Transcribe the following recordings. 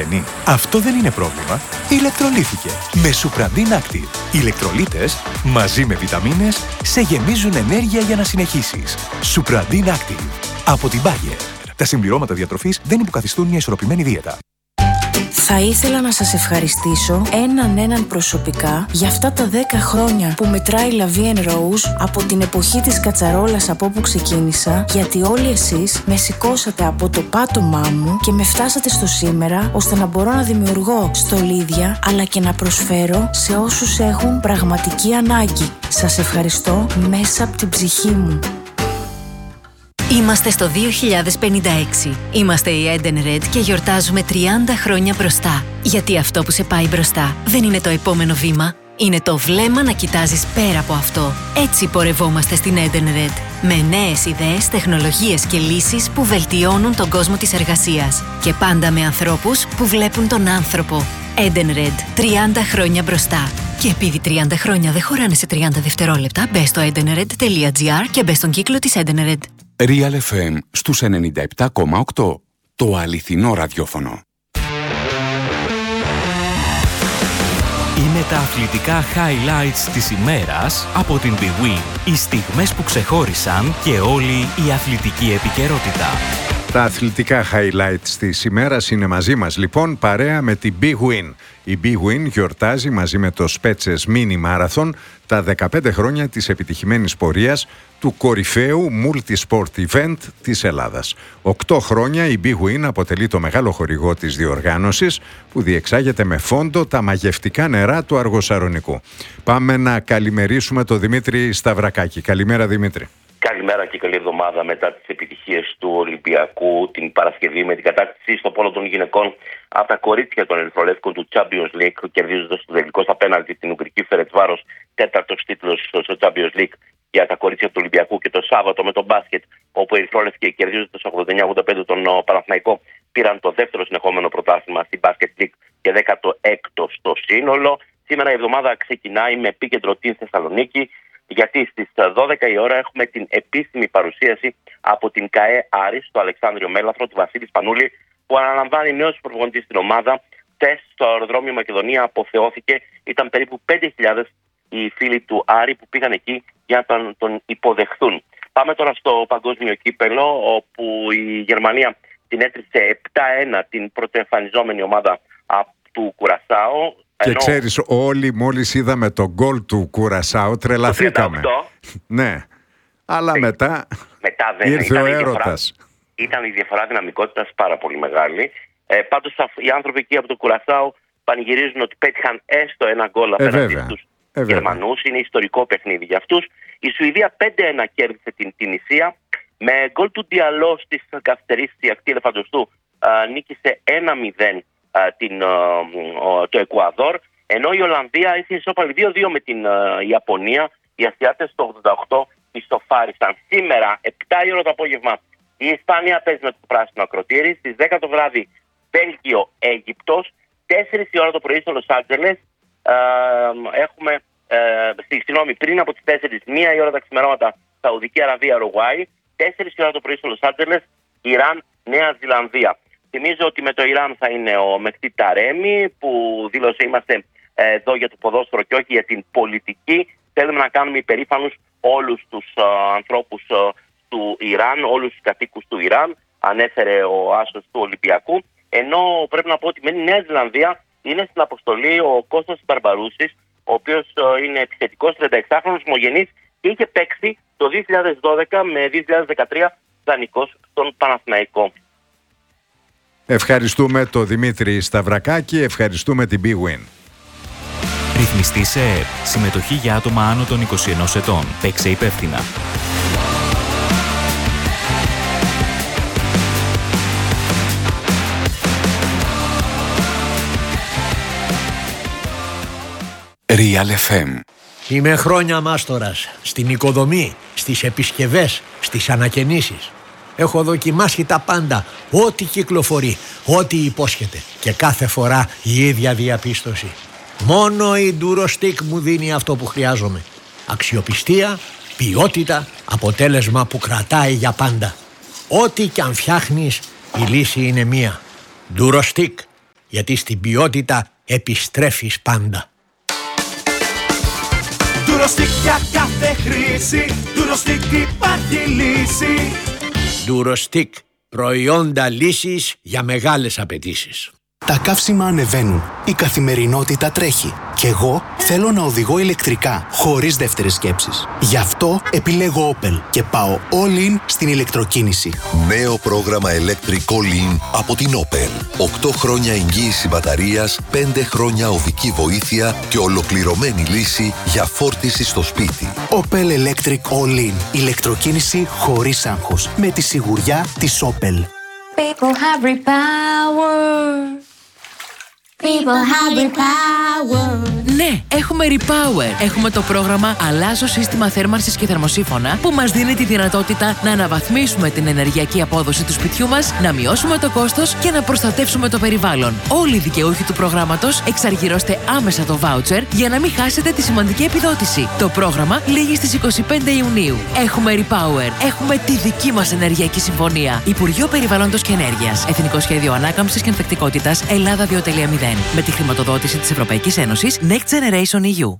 Αυτό δεν είναι πρόβλημα. Ηλεκτρολύθηκε με Supradin Active. Οι ηλεκτρολίτες μαζί με βιταμίνες σε γεμίζουν ενέργεια για να συνεχίσεις. Supradin Active από την Bayer. Τα συμπληρώματα διατροφής δεν υποκαθιστούν μια ισορροπημένη δίαιτα. Θα ήθελα να σας ευχαριστήσω έναν προσωπικά για αυτά τα 10 χρόνια που μετράει La Vie en Rose από την εποχή της κατσαρόλας από όπου ξεκίνησα, γιατί όλοι εσείς με σηκώσατε από το πάτωμά μου και με φτάσατε στο σήμερα, ώστε να μπορώ να δημιουργώ στολίδια αλλά και να προσφέρω σε όσους έχουν πραγματική ανάγκη. Σας ευχαριστώ μέσα από την ψυχή μου. Είμαστε στο 2056. Είμαστε η Eden Red και γιορτάζουμε 30 χρόνια μπροστά. Γιατί αυτό που σε πάει μπροστά δεν είναι το επόμενο βήμα. Είναι το βλέμμα να κοιτάζεις πέρα από αυτό. Έτσι πορευόμαστε στην Eden Red. Με νέες ιδέες, τεχνολογίες και λύσεις που βελτιώνουν τον κόσμο της εργασίας. Και πάντα με ανθρώπους που βλέπουν τον άνθρωπο. Eden Red. 30 χρόνια μπροστά. Και επειδή 30 χρόνια δεν χωράνε σε 30 δευτερόλεπτα, μπες στο edenred.gr και μπες στον κύκλο της Eden Red. Real FM στους 97,8. Το αληθινό ραδιόφωνο. Είναι τα αθλητικά highlights της ημέρας από την Big Win. Οι στιγμές που ξεχώρισαν και όλη η αθλητική επικαιρότητα. Τα αθλητικά highlights της ημέρας είναι μαζί μας λοιπόν, παρέα με την Big Win. Η Big Win γιορτάζει μαζί με το Spetses Mini Marathon τα 15 χρόνια της επιτυχημένης πορείας του κορυφαίου multi-sport event της Ελλάδας. 8 χρόνια η Big Win αποτελεί το μεγάλο χορηγό της διοργάνωσης που διεξάγεται με φόντο τα μαγευτικά νερά του Αργοσαρονικού. Πάμε να καλημερίσουμε τον Δημήτρη Σταυρακάκη. Καλημέρα Δημήτρη. Καλημέρα και καλή εβδομάδα μετά τις επιτυχίες του Ολυμπιακού την Παρασκευή με την κατάκτηση στο πόλο των γυναικών από τα κορίτσια των Ερυθρολεύκων του Champions League, κερδίζοντας το τελικό στα πέναλτι την Ουγγρική Φερετσβάρος, τέταρτος τίτλος στο Champions League για τα κορίτσια του Ολυμπιακού, και το Σάββατο με τον μπάσκετ, όπου οι Ερυθρόλευκοι κερδίζοντας 89-85 τον Παναθηναϊκό πήραν το δεύτερο συνεχόμενο πρωτάθλημα στην Basket League και 16ο στο σύνολο. Σήμερα η εβδομάδα ξεκινάει με επίκεντρο την Θεσσαλονίκη, γιατί στις 12 η ώρα έχουμε την επίσημη παρουσίαση από την ΚΑΕ Άρης στο Αλεξάνδριο Μέλαφρο του Βασίλη Σπανούλη, που αναλαμβάνει νέος προπονητής στην ομάδα. Χθες στο αεροδρόμιο Μακεδονία αποθεώθηκε, ήταν περίπου 5.000 οι φίλοι του Άρη που πήγαν εκεί για να τον υποδεχθούν. Πάμε τώρα στο παγκόσμιο κύπελο, όπου η Γερμανία την έτριψε 7-1 την πρωτοεμφανιζόμενη ομάδα του Κουρασάο. Και ξέρεις, όλοι μόλις είδαμε το γκολ του Κουρασάου τρελαθήκαμε. Ναι, αλλά μετά δεν ήρθε ο έρωτας. Ήταν η διαφορά δυναμικότητας πάρα πολύ μεγάλη. Πάντως οι άνθρωποι εκεί από το Κουρασάου πανηγυρίζουν ότι πέτυχαν έστω ένα γκολ απέναντι στους Γερμανούς. Είναι ιστορικό παιχνίδι για αυτούς. Η Σουηδία 5-1 κέρδισε την Τινησία. Με γκολ του Διαλό στις καθυστερήσεις η ακτή Ελεφαντοστού νίκησε 1-0 το Εκουαδόρ, ενώ η Ολλανδία είχε ισόπαλη 2-2 με την Ιαπωνία. Οι Ασιάτες το 88 ισοφάρισαν. Σήμερα 7 η ώρα το απόγευμα η Ισπανία παίζει με το πράσινο ακροτήρι. Στις 10 το βράδυ Βέλγιο-Αίγυπτος. 4 η ώρα το πρωί στο Λος Άντζελες έχουμε πριν από τις 4, 1 η ώρα τα ξημερώματα Σαουδική Αραβία Ουρουγουάη. 4 η ώρα το πρωί στο Λος Άντζελες Ιράν Νέα Ζηλανδία. Θυμίζω ότι με το Ιράν θα είναι ο Μεχτή Ταρέμι, που δήλωσε είμαστε εδώ για το ποδόσφαιρο και όχι για την πολιτική. Θέλουμε να κάνουμε υπερήφανους όλους τους ανθρώπους του Ιράν, όλους τους κατοίκους του Ιράν, ανέφερε ο άσος του Ολυμπιακού. Ενώ πρέπει να πω ότι με τη Νέα Ζηλανδία είναι στην αποστολή ο Κώστας Μπαρμπαρούσης, ο οποίος είναι επιθετικός 36χρονος ομογενής και είχε παίξει το 2012 με 2013 δανεικός στον Παναθηναϊκό. Ευχαριστούμε τον Δημήτρη Σταυρακάκη, ευχαριστούμε την Big Win. Ρυθμιστή σε ΕΕΠ. Συμμετοχή για άτομα άνω των 21 ετών. Παίξε υπεύθυνα. Real FM. Είμαι χρόνια μάστορας στην οικοδομή, στις επισκευές, στις ανακαινήσεις. Έχω δοκιμάσει τα πάντα, ό,τι κυκλοφορεί, ό,τι υπόσχεται, και κάθε φορά η ίδια διαπίστωση. Μόνο η Durostec μου δίνει αυτό που χρειάζομαι. Αξιοπιστία, ποιότητα, αποτέλεσμα που κρατάει για πάντα. Ό,τι κι αν φτιάχνεις, η λύση είναι μία. Durostec. γιατί στην ποιότητα επιστρέφεις πάντα. Durostic για κάθε χρήση, Durostic υπάρχει λύση. Durostic, προϊόντα λύσης για μεγάλες απαιτήσεις. Τα καύσιμα ανεβαίνουν, η καθημερινότητα τρέχει και εγώ θέλω να οδηγώ ηλεκτρικά, χωρίς δεύτερες σκέψεις. Γι' αυτό επιλέγω Opel και πάω all in στην ηλεκτροκίνηση. Νέο πρόγραμμα Electric All In από την Opel. 8 χρόνια εγγύηση μπαταρίας, 5 χρόνια οδική βοήθεια και ολοκληρωμένη λύση για φόρτιση στο σπίτι. Opel Electric All In. Ηλεκτροκίνηση χωρίς άγχος. Με τη σιγουριά της Opel. People have repower. People have repower. Ναι, έχουμε Repower. Έχουμε το πρόγραμμα Αλλάζω σύστημα θέρμανσης και θερμοσύφωνα που μας δίνει τη δυνατότητα να αναβαθμίσουμε την ενεργειακή απόδοση του σπιτιού μας, να μειώσουμε το κόστος και να προστατεύσουμε το περιβάλλον. Όλοι οι δικαιούχοι του προγράμματος εξαργυρώστε άμεσα το voucher για να μην χάσετε τη σημαντική επιδότηση. Το πρόγραμμα λήγει στις 25 Ιουνίου. Έχουμε Repower. Έχουμε τη δική μας ενεργειακή συμφωνία. Υπουργείο Περιβάλλοντος και Ενέργειας. Εθνικό Σχέδιο Ανάκαμψης και Ανθεκτικότητας Ελλάδα 2.0. Με τη χρηματοδότηση της Ευρωπαϊκής Ένωσης Next Generation EU.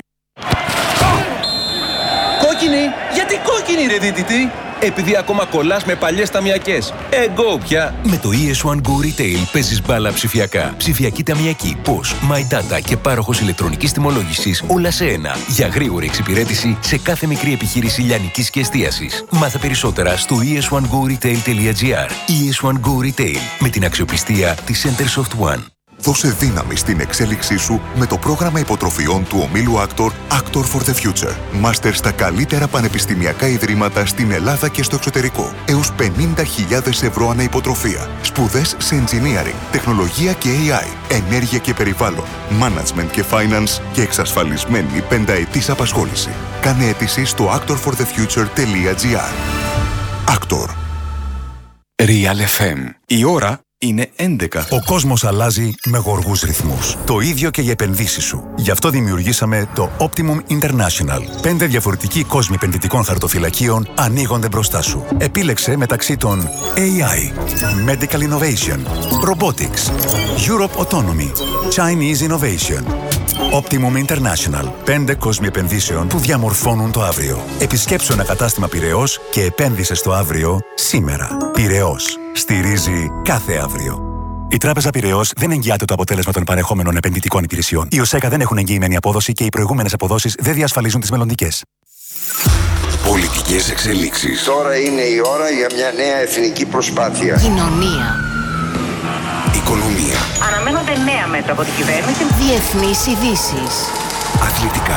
Κόκκινη! Γιατί κόκκινη ρε δίτητη? Επειδή ακόμα κολλάς με παλιές ταμιακές. Εγώ πια! Με το ES1 Go Retail παίζεις μπάλα ψηφιακά. Ψηφιακή ταμιακή, POS, My Data και πάροχος ηλεκτρονικής τιμολόγησης όλα σε ένα. Για γρήγορη εξυπηρέτηση σε κάθε μικρή επιχείρηση λιανικής και εστίασης. Μάθε περισσότερα στο es1goretail.gr. ES1 Go Retail με την αξιοπιστία της Centersoft One. Δώσε δύναμη στην εξέλιξή σου με το πρόγραμμα υποτροφιών του ομίλου Actor for the Future. Μάστερ στα καλύτερα πανεπιστημιακά ιδρύματα στην Ελλάδα και στο εξωτερικό. Έως 50.000 ευρώ ανά υποτροφία. Σπουδές σε engineering, τεχνολογία και AI, ενέργεια και περιβάλλον, management και finance και εξασφαλισμένη 5ετής απασχόληση. Κάνε αίτηση στο actorforthefuture.gr. Actor. Real FM. Η ώρα είναι 11. Ο κόσμος αλλάζει με γοργούς ρυθμούς. Το ίδιο και οι επενδύσεις σου. Γι' αυτό δημιουργήσαμε το Optimum International. 5 διαφορετικοί κόσμοι επενδυτικών χαρτοφυλακίων ανοίγονται μπροστά σου. Επίλεξε μεταξύ των AI, Medical Innovation, Robotics, Europe Autonomy, Chinese Innovation. Optimum International. 5 κόσμοι επενδύσεων που διαμορφώνουν το αύριο. Επισκέψου ένα κατάστημα Πειραιώς και επένδυσε στο αύριο σήμερα. Πειραιώς. Στηρίζει κάθε αύριο. Η Τράπεζα Πειραιώς δεν εγγυάται το αποτέλεσμα των παρεχόμενων επενδυτικών υπηρεσιών. Οι ΟΣΕΚΑ δεν έχουν εγγυημένη απόδοση και οι προηγούμενες αποδόσεις δεν διασφαλίζουν τις μελλοντικές. Πολιτικές εξελίξεις. Τώρα είναι η ώρα για μια νέα εθνική προσπάθεια. Κοινωνία. Οικονομία. Αναμένονται νέα μέτρα από την κυβέρνηση. Διεθνείς ειδήσεις. Αθλητικά.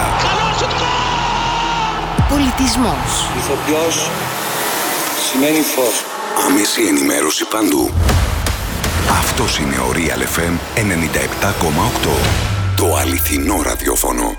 Πολιτισμός. Ηθοποιός σημαίνει φως. Άμεση ενημέρωση παντού. Αυτός είναι ο Real FM 97,8. Το αληθινό ραδιόφωνο.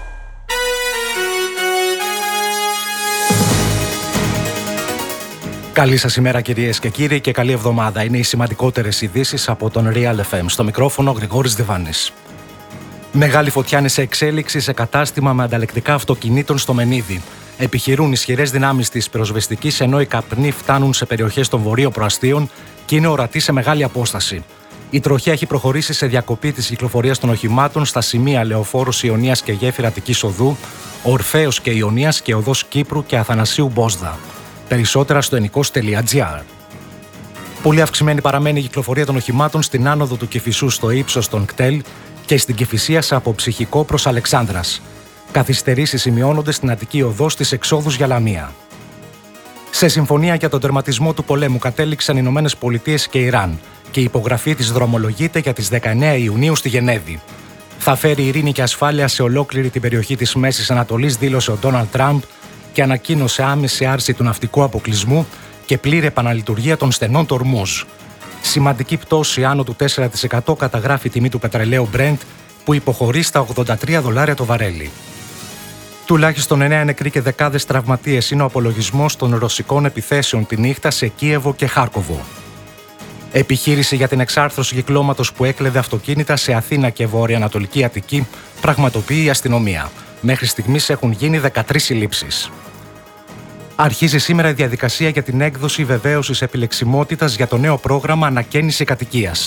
Καλή σας ημέρα κυρίες και κύριοι και καλή εβδομάδα. Είναι οι σημαντικότερες ειδήσεις από τον Real FM. Στο μικρόφωνο Γρηγόρης Διβάνης. Μεγάλη φωτιά είναι σε εξέλιξη σε κατάστημα με ανταλλεκτικά αυτοκινήτων στο Μενίδη. Επιχειρούν ισχυρές δυνάμεις της πυροσβεστικής ενώ οι καπνοί φτάνουν σε περιοχές των βορείων προαστίων και είναι ορατοί σε μεγάλη απόσταση. Η τροχιά έχει προχωρήσει σε διακοπή της κυκλοφορίας των οχημάτων στα σημεία Λεωφόρος Ιωνίας και Γέφυρα Αττικής Οδού, Ορφέως και Ιωνίας και Οδός Κύπρου και Αθανασίου Μπόσδα. Περισσότερα στο ενικός.gr. Πολύ αυξημένη παραμένει η κυκλοφορία των οχημάτων στην άνοδο του Κηφισού στο ύψος των κτέλ και στην Κηφισίας από Ψυχικό προς Αλεξάνδρας. Καθυστερήσεις σημειώνονται στην Αττική Οδό στις εξόδους για Λαμία. Σε συμφωνία για τον τερματισμό του πολέμου κατέληξαν οι Ηνωμένες Πολιτείες και Ιράν και η υπογραφή της δρομολογείται για τις 19 Ιουνίου στη Γενέβη. Θα φέρει ειρήνη και ασφάλεια σε ολόκληρη την περιοχή της Μέσης Ανατολής, δήλωσε ο Ντόναλντ Τραμπ και ανακοίνωσε άμεση άρση του ναυτικού αποκλεισμού και πλήρη επαναλειτουργία των στενών του Ορμούζ. Σημαντική πτώση άνω του 4% καταγράφει η τιμή του πετρελαίου Brent που υποχωρεί στα $83 το βαρέλι. Τουλάχιστον 9 νεκροί και δεκάδες τραυματίες είναι ο απολογισμός των ρωσικών επιθέσεων τη νύχτα σε Κίεβο και Χάρκοβο. Επιχείρηση για την εξάρθρωση κυκλώματος που έκλεβε αυτοκίνητα σε Αθήνα και Βορειοανατολική Αττική πραγματοποιεί η αστυνομία. Μέχρι στιγμής έχουν γίνει 13 συλλήψεις. Αρχίζει σήμερα η διαδικασία για την έκδοση βεβαίωσης επιλεξιμότητας για το νέο πρόγραμμα ανακαίνιση κατοικίας.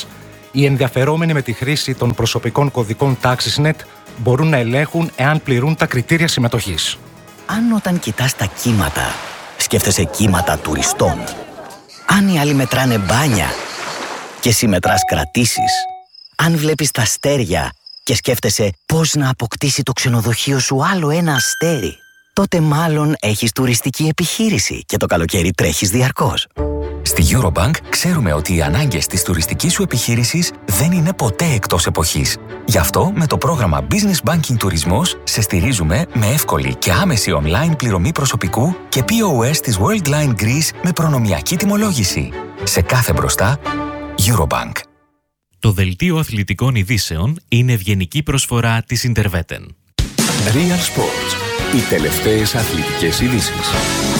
οι ενδιαφερόμενοι με τη χρήση των προσωπικών κωδικών TaxisNet μπορούν να ελέγχουν εάν πληρούν τα κριτήρια συμμετοχής. Αν όταν κοιτάς τα κύματα, σκέφτεσαι κύματα τουριστών, αν οι άλλοι μετράνε μπάνια και εσύ μετράς κρατήσεις, αν βλέπεις τα αστέρια και σκέφτεσαι πώς να αποκτήσει το ξενοδοχείο σου άλλο ένα αστέρι, τότε μάλλον έχεις τουριστική επιχείρηση και το καλοκαίρι τρέχεις διαρκώς. Στη Eurobank ξέρουμε ότι οι ανάγκες της τουριστικής σου επιχείρησης δεν είναι ποτέ εκτός εποχής. Γι' αυτό με το πρόγραμμα Business Banking Τουρισμός σε στηρίζουμε με εύκολη και άμεση online πληρωμή προσωπικού και POS της Worldline Greece με προνομιακή τιμολόγηση. Σε κάθε μπροστά, Eurobank. Το δελτίο αθλητικών ειδήσεων είναι ευγενική προσφορά της Interveten. Real Sports. Οι τελευταίες αθλητικές ειδήσεις.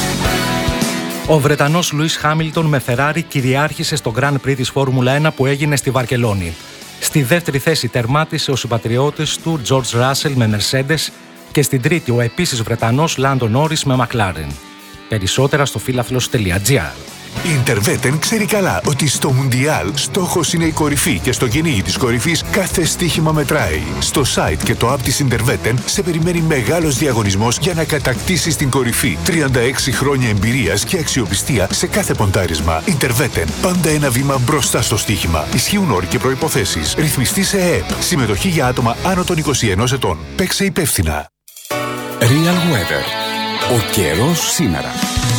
Ο Βρετανός Λουίς Χάμιλτον με Ferrari κυριάρχησε στο Grand Prix της Φόρμουλα 1 που έγινε στη Βαρκελόνη. Στη δεύτερη θέση τερμάτισε ο συμπατριώτης του George Russell με Mercedes και στην τρίτη ο επίσης Βρετανός Lando Norris με McLaren. Περισσότερα στο φίλαθλος.gr. Η Interveten ξέρει καλά ότι στο Μουντιάλ στόχος είναι η κορυφή και στο κυνήγι της κορυφής κάθε στοίχημα μετράει. Στο site και το app της Interveten σε περιμένει μεγάλος διαγωνισμός για να κατακτήσεις την κορυφή. 36 χρόνια εμπειρίας και αξιοπιστία σε κάθε ποντάρισμα. Interveten. Πάντα ένα βήμα μπροστά στο στοίχημα. Ισχύουν όροι και προϋποθέσεις. Ρυθμιστή σε ΕΕΠ. Συμμετοχή για άτομα άνω των 21 ετών. Παίξε υπεύθυνα. Real Weather. Ο καιρός σήμερα.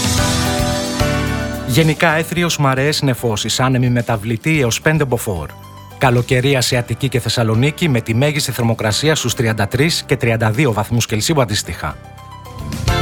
Γενικά έθριος μαρέες νεφώσεις, άνεμη μεταβλητή έως 5 μποφόρ. Καλοκαιρία σε Αττική και Θεσσαλονίκη με τη μέγιστη θερμοκρασία στους 33 και 32 βαθμούς Κελσίου αντίστοιχα.